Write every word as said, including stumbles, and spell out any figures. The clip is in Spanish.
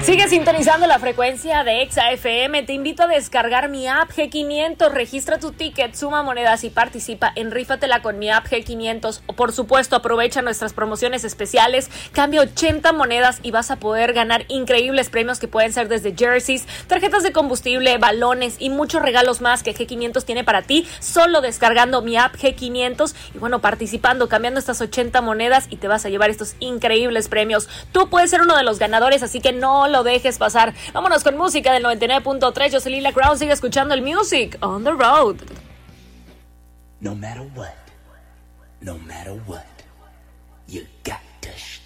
Sigue sintonizando la frecuencia de Exa F M. Te invito a descargar mi app G quinientos. Registra tu ticket, suma monedas y participa en Rífatela con mi app G quinientos. O por supuesto, aprovecha nuestras promociones especiales. Cambia ochenta monedas y vas a poder ganar increíbles premios que pueden ser desde jerseys, tarjetas de combustible, balones y muchos regalos más que G quinientos tiene para ti. Solo descargando mi app G quinientos y bueno, participando, cambiando estas ochenta monedas y te vas a llevar estos increíbles premios. Tú puedes ser uno de los ganadores, así que no lo dejes pasar. Vámonos con música del noventa y nueve punto tres. Yo soy Lila Crown. Sigue escuchando el Music on the Road. No matter what, no matter what, you got